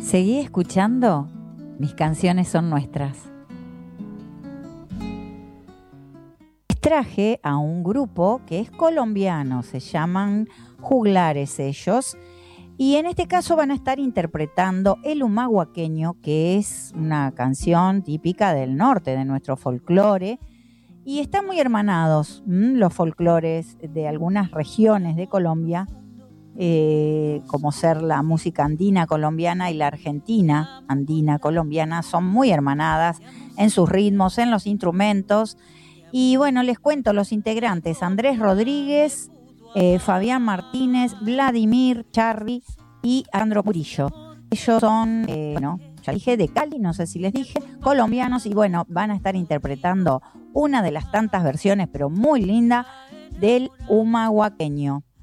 Seguí escuchando, mis canciones son nuestras. Traje a un grupo que es colombiano, se llaman Juglares ellos, y en este caso van a estar interpretando El Humahuaqueño, que es una canción típica del norte de nuestro folclore, y están muy hermanados los folclores de algunas regiones de Colombia, como ser la música andina colombiana y la argentina andina colombiana, son muy hermanadas en sus ritmos, en los instrumentos. Y bueno, les cuento los integrantes: Andrés Rodríguez, Fabián Martínez, Vladimir Charri y Alejandro Murillo. Ellos son, ya dije, de Cali, no sé si les dije, colombianos, y bueno, van a estar interpretando una de las tantas versiones, pero muy linda, del Humahuaqueño.